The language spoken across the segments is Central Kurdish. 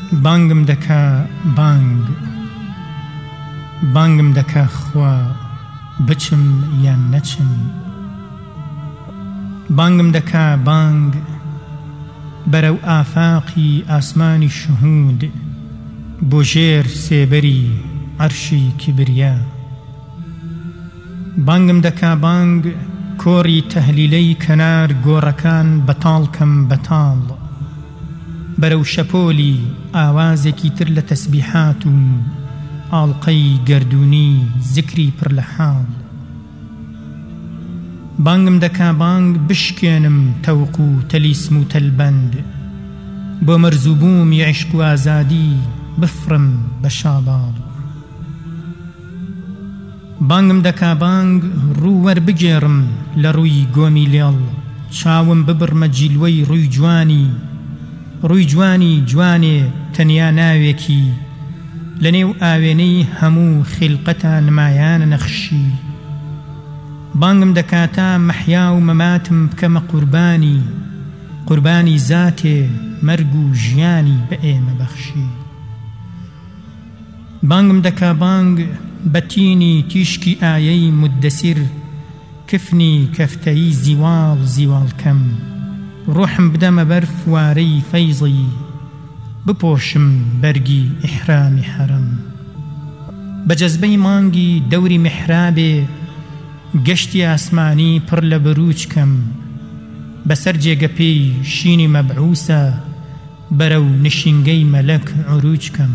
بانگم دەکا بانگم دەکا خوا بچم یان نەچم، بانگم دەکا بانگ بەرەو ئافاقی ئاسمانی شهود، بۆ ژێر سێبەری عەرشی کیبریا. بانگم دەکا بانگ کۆڕی تەهلیلەی کەنار گۆڕەکان بەتاڵکەم بەتاڵ، بەرەو شەپۆلی ئاوازێکی تر لە تەسبیحات و ئاڵقەی گەردوونی زیکری پڕ لە حاڵ. بانگم دەکا بانگ بشکێنم تەوق و تەلیسم و تەلبەند، بۆ مەرزووبوومی عیشق و ئازادی بفڕم بە شاڵاڵ. بانگم دەکا بانگ ڕوو وەربگێڕم لە ڕووی گۆمی لێڵ، چاوم ببڕمە جیلوەی ڕووی جوانی جوانێ تەنیا ناوێکی، لە نێو ئاوێنەی هەموو خیلقەتە نمایانە نەخشی. بانگم دەکاتە مەحیا و مەماتم بکەمە قوربانی زاتێ مەرگ و ژیانی بە ئێمە بەخشی. بانگم دەکا بانگ بەتینی تیشکی ئایەی مدەسیر، کفنی کەفتەیی زیواڵ کەم، ڕوحم بدەمە بەر فوارەی فەیزی، بپۆشم بەرگی ئیحرامی حەرەم. بە جەزبەی مانگی دەوری میحرابێ، گەشتی ئاسمانی پڕ لە بروج کەم، بەسەر جێگەپێی شینی مەبعوسە، بەرەو نشینگەی مەلەک عروج کەم.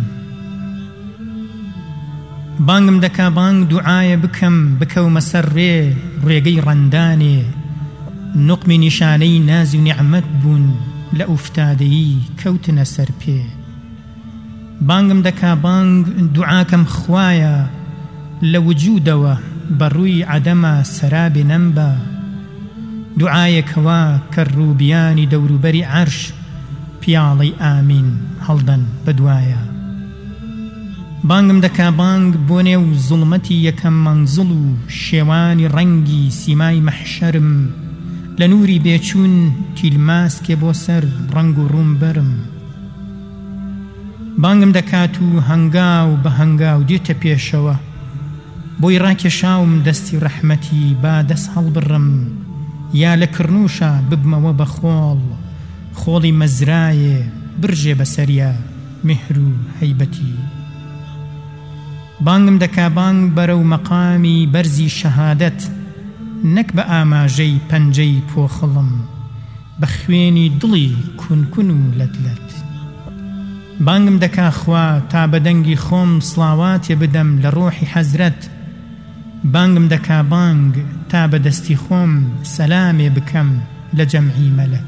بانگم دەکا بانگ دوعایە بکەم بکەومە سەر ڕێگەی ڕەندانێ، نوقمی نیشانەی ناز و نیعمەت بوون لە ئوفتادەیی کەوتنە سەر پێ. بانگم دەکا بانگ دوعاکەم خوایە لە وجودەوە بەڕووی عەدەمە سەرابێ نەمبە، دوعایەکەوە کە ڕووبیانی دەوروبەری عەرش پیاڵەی ئامین هەڵدەن بەدوایە. بانگم دەکا بانگ بۆ نێو زوڵمەتی یەکەم مەنزڵ و شێوانی ڕەنگی سیمای مەحشەرم، لە نووری بێچوون تیلماسکێ بۆ سەر ڕەنگ و ڕووم بەرم. بانگم دەکات و هەنگاو بە هەنگاو دێتە پێشەوە، بۆی ڕاکێشاوم دەستی ڕەحمەتی با دەست هەڵبڕم، یا لە کڕنووشە ببمەوە بە خۆڵی مەزرایێ برژێ بەسەریە میهر و هەیبەتی. بانگم دەکا بانگ بەرەو مەقامی بەرزی شەهادەت، نەک بە ئاماژەی پەنجەی پۆخڵم، بە خوێنی دڵی کونکون و لەتلەت. بانگم دەکا خوا تا بەدەنگی خۆم سڵاواتێ بدەم لە ڕۆحی حەزرەت، بانگم دەکا بانگ تا بەدەستی خۆم سەلامێ بکەم لە جەمعی مەلەک.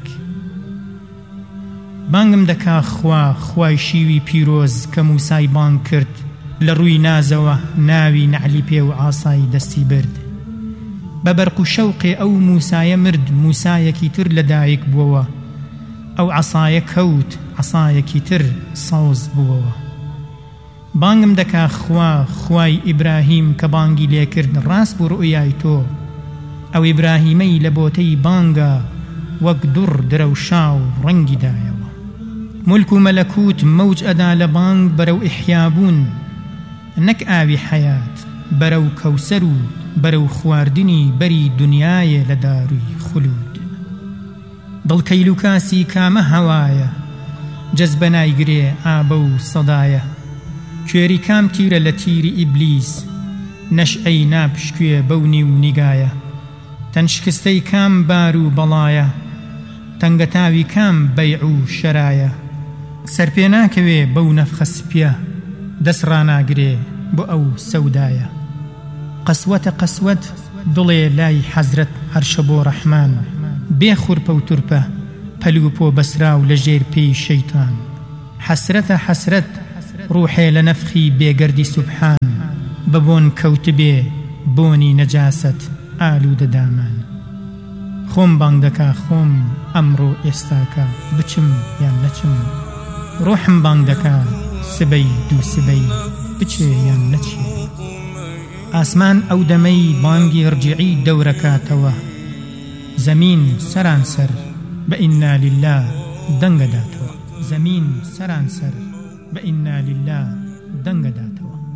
بانگم دەکا خوای شیوی پیرۆز کە موسای بانگ کرد، لە ڕووی نازەوە ناوی نەعلی پێ و ئاسایی دەستی برد. بە بەرق و شەوقێ ئەو موسایە مرد، موسایەکی تر لەدایک بووەوە، ئەو عەسایە کەوت عەسایەکی تر سەوز بووەوە. بانگم دەکا خوای ئیبراهیم کە بانگی لێکرد ڕاست بوو ڕؤیای تۆ، ئەو ئیبراهیمەی لە بۆتەی بانگە وەک دوڕ درەوشا و ڕەنگی دایەوە. مولک و مەلەکوت مەوج ئەدا لە بانگ بەرەو ئیحیابوون، نەک ئاوی حەیات بەرەو کەوسەر و بەرەو خواردنی بەری دنیایە لە داروی خولود. دڵکەی لوکاسی کامە هەوایە، جەزبە نایگرێ ئابە و سەدایە، کوێری کام تیرە لە تیری ئیبلیس، نەشئەی ناپشکوێ بەونی و نیگایە، تەنشکستەی کام بار و بەڵایە، تەنگەتاوی کام بەیع و شەرایە، سەرپێ ناکەوێ بەو نەفخە سپیە، دەست ڕاناگرێ بۆ ئەو سەودایە. قەسوەت دڵێ لای حەزرەت عەرشە بۆ ڕەحمان، بێ خوورپە و تورپە پەلو پۆ بەسراو لە ژێر پێی شەیتان. حەسرەت ڕوحێ لە نەفخی بێگەردی سوبحان، بەبۆن کەوتبێ بۆنی نەجاست ئالوودە دامان. خۆم بانگ دەکا خۆم ئەمڕۆ ئێستاکە بچم یان نەچم، ڕۆحم بانگ دەکا سبەی دوو سبەی بچێ یان نەچێ. ئاسمان ئەو دەمەی بانگی ڕجعی دەورەکاتەوە، زەمین سەرانسەر بە ئیننا لله دەنگەداتەوە، زەمین سەرانسەر بە ئیننا لیللا دەنگەداتەوە.